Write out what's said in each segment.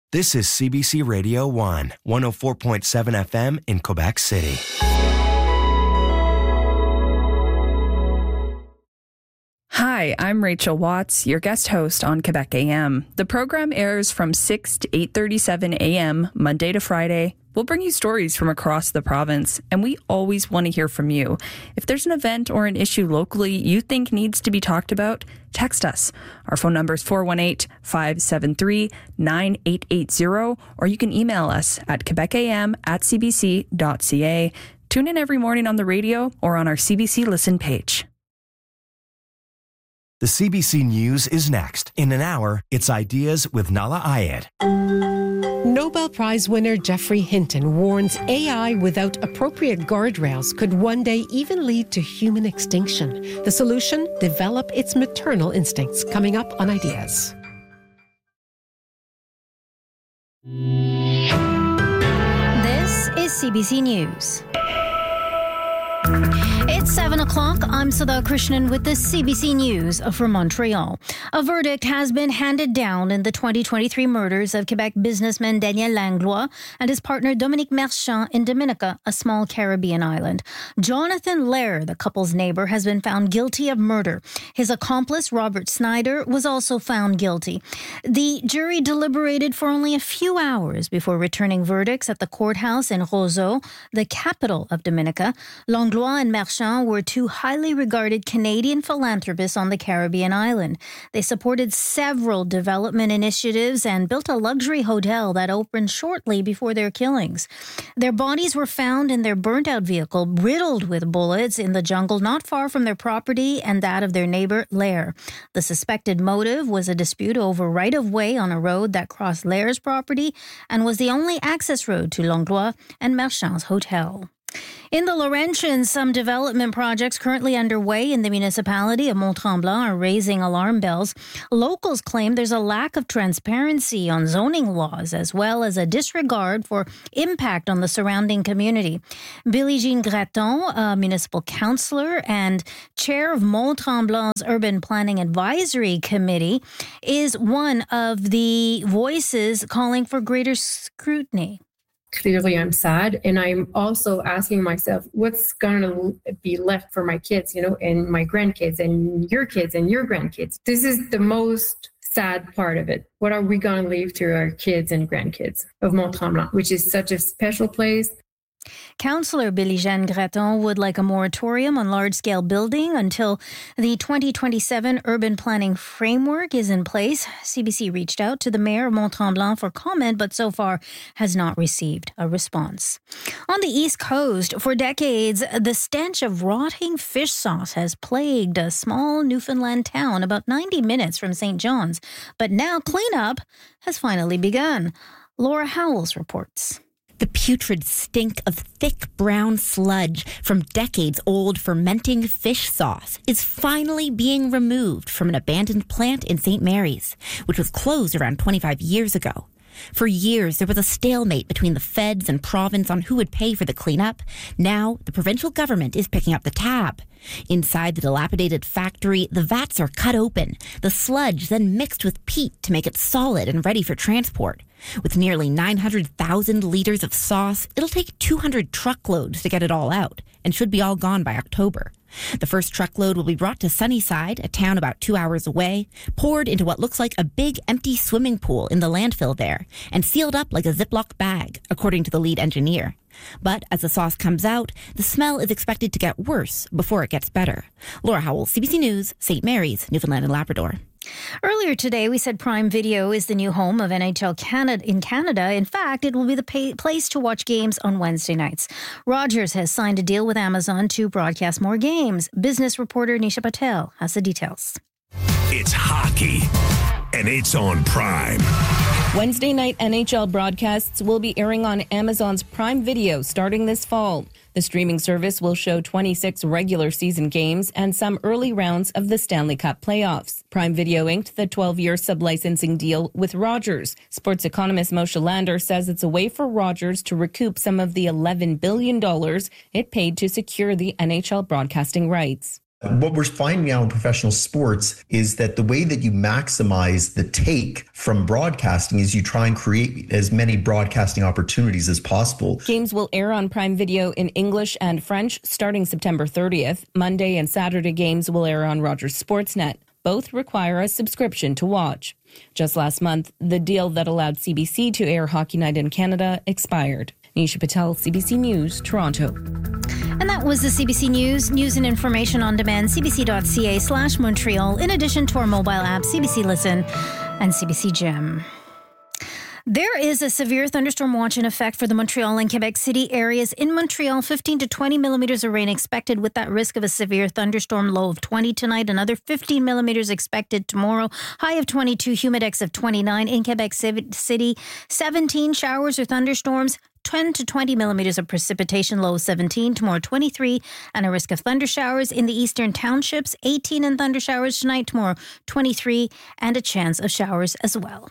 This is CBC Radio 1, 104.7 FM in Quebec City. Hi, I'm Rachel Watts, your guest host on Quebec AM. The program airs from 6 to 8:37 a.m., Monday to Friday. We'll bring you stories from across the province, and we always want to hear from you. If there's an event or an issue locally you think needs to be talked about, text us. Our phone number is 418-573-9880, or you can email us at quebecam@cbc.ca. Tune in every morning on the radio or on our CBC Listen page. The CBC News is next. In an hour, it's Ideas with Nahlah Ayed. Nobel Prize winner Geoffrey Hinton warns AI without appropriate guardrails could one day even lead to human extinction. The solution? Develop its maternal instincts. Coming up on Ideas. This is CBC News. It's 7 o'clock. I'm Sudha Krishnan with the CBC News from Montreal. A verdict has been handed down in the 2023 murders of Quebec businessman Daniel Langlois and his partner Dominique Marchand in Dominica, a small Caribbean island. Jonathan Lair, the couple's neighbor, has been found guilty of murder. His accomplice, Robert Snyder, was also found guilty. The jury deliberated for only a few hours before returning verdicts at the courthouse in Roseau, the capital of Dominica. Langlois and Marchand were two highly regarded Canadian philanthropists on the Caribbean island. They supported several development initiatives and built a luxury hotel that opened shortly before their killings. Their bodies were found in their burnt-out vehicle, riddled with bullets in the jungle not far from their property and that of their neighbor, Lair. The suspected motive was a dispute over right-of-way on a road that crossed Lair's property and was the only access road to Langlois and Marchand's hotel. In the Laurentians, some development projects currently underway in the municipality of Mont-Tremblant are raising alarm bells. Locals claim there's a lack of transparency on zoning laws, as well as a disregard for impact on the surrounding community. Billie-Jean Gratton, a municipal councillor and chair of Mont-Tremblant's Urban Planning Advisory Committee, is one of the voices calling for greater scrutiny. Clearly, I'm sad. And I'm also asking myself, what's going to be left for my kids, and my grandkids and your grandkids. This is the most sad part of it. What are we going to leave to our kids and grandkids of Mont-Tremblant, which is such a special place? Councillor Billie-Jean Gratton would like a moratorium on large-scale building until the 2027 urban planning framework is in place. CBC reached out to the mayor of Mont-Tremblant for comment, but so far has not received a response. On the East Coast, for decades, the stench of rotting fish sauce has plagued a small Newfoundland town about 90 minutes from St. John's. But now cleanup has finally begun. Laura Howells reports. The putrid stink of thick brown sludge from decades-old fermenting fish sauce is finally being removed from an abandoned plant in St. Mary's, which was closed around 25 years ago. For years, there was a stalemate between the feds and province on who would pay for the cleanup. Now, the provincial government is picking up the tab. Inside the dilapidated factory, the vats are cut open, the sludge then mixed with peat to make it solid and ready for transport. With nearly 900,000 liters of sauce, it'll take 200 truckloads to get it all out, and should be all gone by October. The first truckload will be brought to Sunnyside, a town about 2 hours away, poured into what looks like a big empty swimming pool in the landfill there, and sealed up like a Ziploc bag, according to the lead engineer. But as the sauce comes out, the smell is expected to get worse before it gets better. Laura Howell, CBC News, St. Mary's, Newfoundland and Labrador. Earlier today, we said Prime Video is the new home of NHL Canada in Canada. In fact, it will be the place to watch games on Wednesday nights. Rogers has signed a deal with Amazon to broadcast more games. Business reporter Nisha Patel has the details. It's hockey, and it's on Prime. Wednesday night NHL broadcasts will be airing on Amazon's Prime Video starting this fall. The streaming service will show 26 regular season games and some early rounds of the Stanley Cup playoffs. Prime Video inked the 12-year sub-licensing deal with Rogers. Sports economist Moshe Lander says it's a way for Rogers to recoup some of the $11 billion it paid to secure the NHL broadcasting rights. What we're finding now in professional sports is that the way that you maximize the take from broadcasting is you try and create as many broadcasting opportunities as possible. Games will air on Prime Video in English and French starting September 30th. Monday and Saturday games will air on Rogers Sportsnet. Both require a subscription to watch. Just last month, the deal that allowed CBC to air Hockey Night in Canada expired. Nisha Patel, CBC News, Toronto. And that was the CBC News. News and information on demand, cbc.ca/Montreal, in addition to our mobile app, CBC Listen and CBC Gem. There is a severe thunderstorm watch in effect for the Montreal and Quebec City areas. In Montreal, 15 to 20 millimeters of rain expected with that risk of a severe thunderstorm, low of 20 tonight. Another 15 millimeters expected tomorrow, high of 22, humidex of 29. In Quebec City, 17 showers or thunderstorms. 10 to 20 millimeters of precipitation, low 17, tomorrow 23, and a risk of thunder showers in the eastern townships, 18 in thunder showers tonight, tomorrow 23, and a chance of showers as well.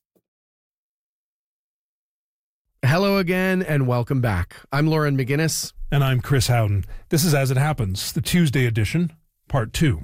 Hello again and welcome back. I'm Lauren McGinnis. And I'm Chris Howden. This is As It Happens, the Tuesday edition, part 2.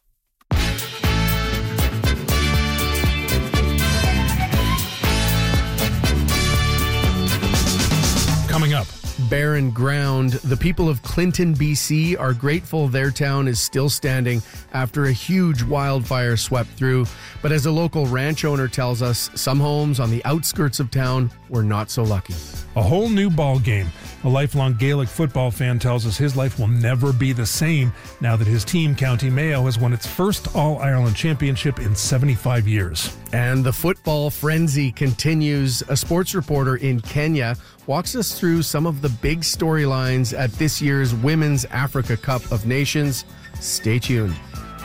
Coming up. Barren ground. The people of Clinton, BC are grateful their town is still standing after a huge wildfire swept through. But as a local ranch owner tells us, some homes on the outskirts of town were not so lucky. A whole new ball game. A lifelong Gaelic football fan tells us his life will never be the same now that his team, County Mayo, has won its first All-Ireland championship in 75 years. And the football frenzy continues. A sports reporter in Kenya walks us through some of the big storylines at this year's Women's Africa Cup of Nations. Stay tuned.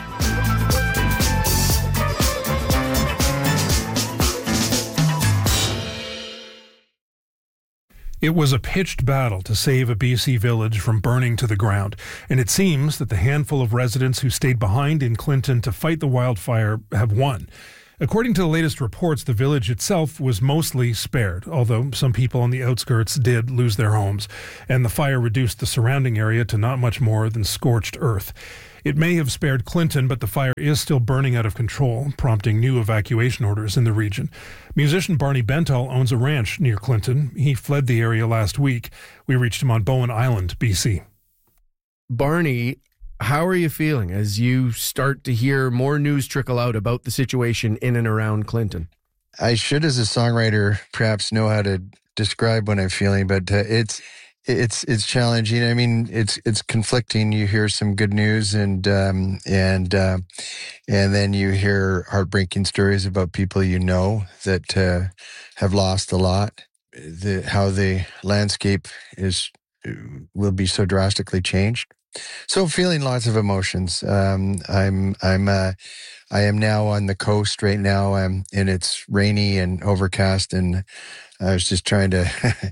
It was a pitched battle to save a BC village from burning to the ground, and it seems that the handful of residents who stayed behind in Clinton to fight the wildfire have won. According to the latest reports, the village itself was mostly spared, although some people on the outskirts did lose their homes, and the fire reduced the surrounding area to not much more than scorched earth. It may have spared Clinton, but the fire is still burning out of control, prompting new evacuation orders in the region. Musician Barney Bentall owns a ranch near Clinton. He fled the area last week. We reached him on Bowen Island, BC. Barney, how are you feeling as you start to hear more news trickle out about the situation in and around Clinton? I should, as a songwriter, perhaps know how to describe what I'm feeling, but it's challenging. I mean, it's conflicting. You hear some good news, and then you hear heartbreaking stories about people you know that have lost a lot. How the landscape will be so drastically changed. So feeling lots of emotions. I am now on the coast right now, and it's rainy and overcast, and I was just trying to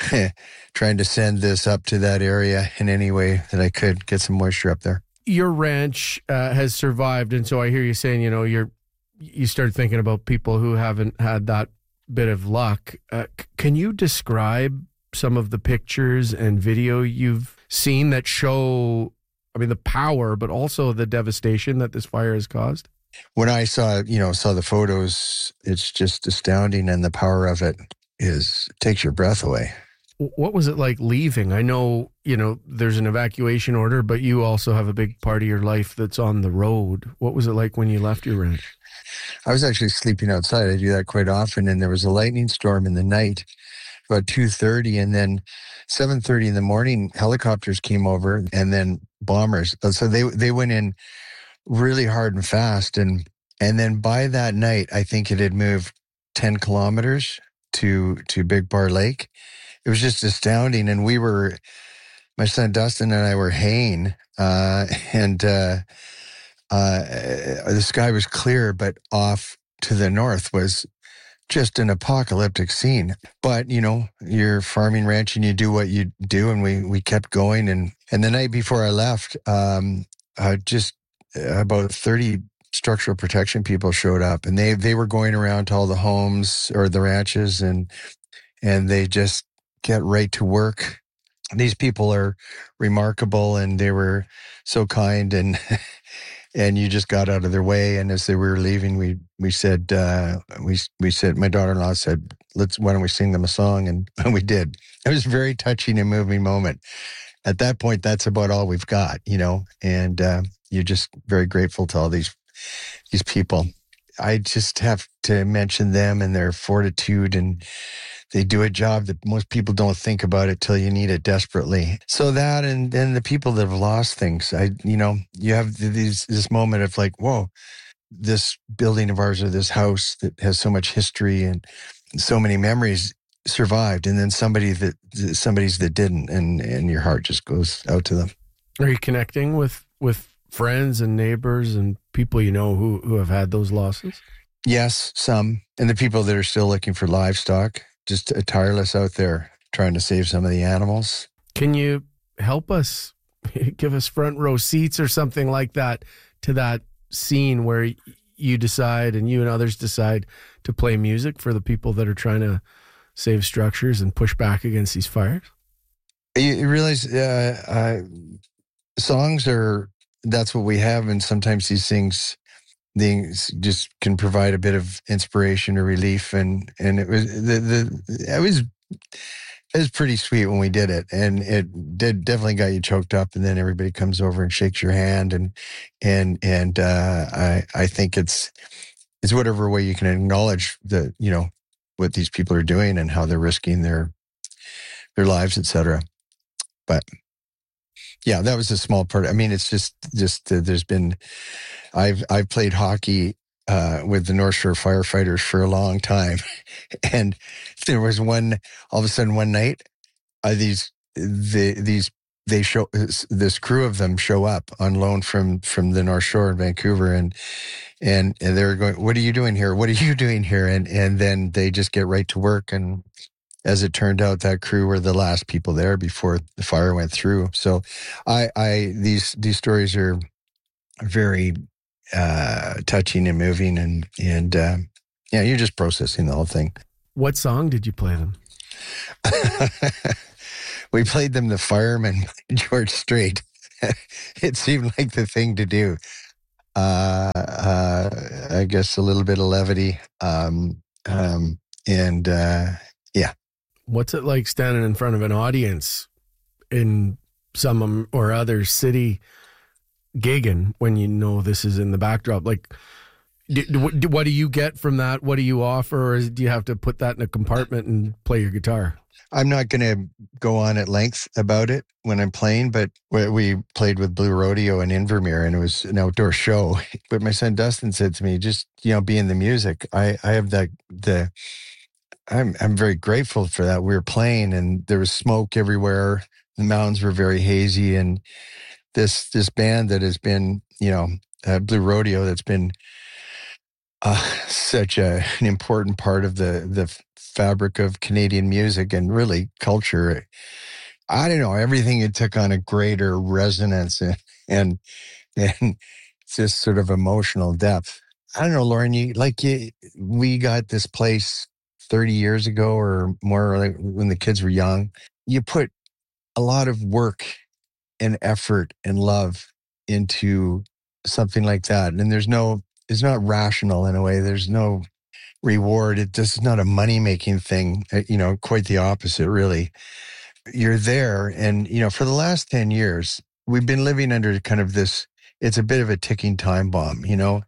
send this up to that area in any way that I could, get some moisture up there. Your ranch has survived, and so I hear you saying, you start thinking about people who haven't had that bit of luck. Can you describe some of the pictures and video you've seen that show, the power, but also the devastation that this fire has caused? When I saw the photos, it's just astounding, and the power of it takes your breath away. What was it like leaving? I know, there's an evacuation order, but you also have a big part of your life that's on the road. What was it like when you left your ranch? I was actually sleeping outside. I do that quite often, and there was a lightning storm in the night, about 2:30, and then 7:30 in the morning, helicopters came over, and then bombers. So they went in really hard and fast, and then by that night, I think it had moved 10 kilometers to Big Bar Lake. It was just astounding, and my son Dustin and I were haying, and the sky was clear, but off to the north was just an apocalyptic scene. But, you're farming, ranching, you do what you do, and we kept going. And the night before I left, just about 30 structural protection people showed up, and they were going around to all the homes or the ranches, and they just get right to work. these people are remarkable, and they were so kind, and and you just got out of their way. And as they were leaving, we said, my daughter-in-law said, why don't we sing them a song? And we did. It was a very touching and moving moment. At that point, that's about all we've got, and you're just very grateful to all these people. I just have to mention them and their fortitude, and they do a job that most people don't think about it till you need it desperately. So that, and then the people that have lost things, you have this moment of like, whoa, this building of ours or this house that has so much history and so many memories survived, and then somebody's that didn't, and your heart just goes out to them. Are you connecting with friends and neighbors and people who have had those losses? Yes, some. And the people that are still looking for livestock, just tireless out there trying to save some of the animals. Can you help us, give us front row seats or something like that to that scene where you decide, and you and others decide, to play music for the people that are trying to save structures and push back against these fires? You realize songs that's what we have, and sometimes these things just can provide a bit of inspiration or relief, and it was pretty sweet when we did it, and it definitely got you choked up, and then everybody comes over and shakes your hand, and I think it's whatever way you can acknowledge what these people are doing and how they're risking their lives, etc. But yeah, that was a small part. I mean, it's just there's been, I've played hockey with the North Shore firefighters for a long time, and there was all of a sudden one night, this crew of them show up on loan from the North Shore in Vancouver, and they're going, "What are you doing here? What are you doing here?" And then they just get right to work, and as it turned out, that crew were the last people there before the fire went through. So these stories are very touching and moving, and you're just processing the whole thing. What song did you play them? We played them The Fireman by George Strait. It seemed like the thing to do. I guess a little bit of levity. Yeah. What's it like standing in front of an audience in some or other city gigging when you know this is in the backdrop? Like, what do you get from that? What do you offer? Or do you have to put that in a compartment and play your guitar? I'm not going to go on at length about it when I'm playing, but we played with Blue Rodeo in Invermere, and it was an outdoor show. But my son Dustin said to me, just, be in the music. I have I'm very grateful for that. We were playing, and there was smoke everywhere. The mountains were very hazy, and this band that has been, Blue Rodeo, that's been such an important part of the fabric of Canadian music and really culture. I don't know, everything, it took on a greater resonance and just sort of emotional depth. I don't know, Lauren, we got this place 30 years ago or more, like when the kids were young. You put a lot of work and effort and love into something like that. And it's not rational in a way. There's no reward. This is not a money-making thing, quite the opposite, really. You're there, and, for the last 10 years, we've been living under kind of this, it's a bit of a ticking time bomb, you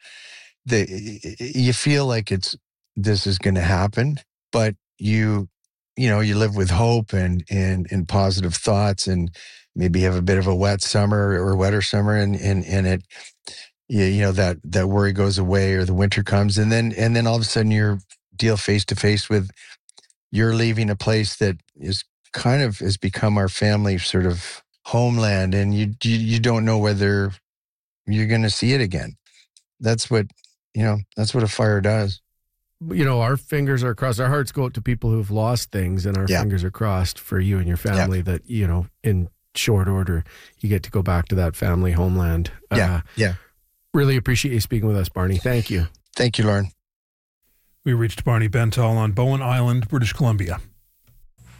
feel like this is going to happen, but you live with hope and positive thoughts, and maybe have a bit of a wet summer or wetter summer, and it, that worry goes away, or the winter comes, and then all of a sudden you're deal face to face with, you're leaving a place that is kind of has become our family sort of homeland, and you don't know whether you're going to see it again. That's what a fire does. Our fingers are crossed. Our hearts go out to people who've lost things, and our fingers are crossed for you and your family that, in short order, you get to go back to that family homeland. Yeah. Really appreciate you speaking with us, Barney. Thank you. Thank you, Lauren. We reached Barney Bentall on Bowen Island, British Columbia.